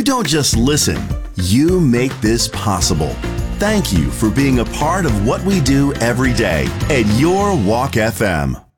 You don't just listen, you make this possible. Thank you for being a part of what we do every day at Your Walk FM.